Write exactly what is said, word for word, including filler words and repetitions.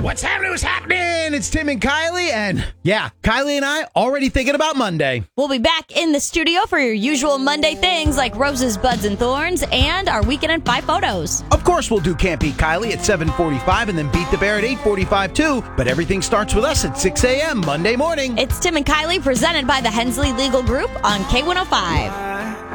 What's happening? What's happening? It's Tim and Kylie, and yeah, Kylie and I already thinking about Monday. We'll be back in the studio for your usual Monday things like roses, buds, and thorns, and our weekend in five photos. Of course, we'll do Can't Beat Kylie at seven forty-five and then Beat the Bear at eight forty-five too, but everything starts with us at six a.m. Monday morning. It's Tim and Kylie presented by the Hensley Legal Group on K one oh five.